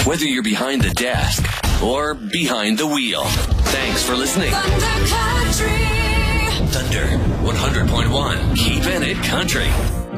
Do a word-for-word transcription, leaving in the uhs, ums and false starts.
whether you're behind the desk or behind the wheel. Thanks for listening. Thunder Country. Thunder one hundred point one. Keeping it country.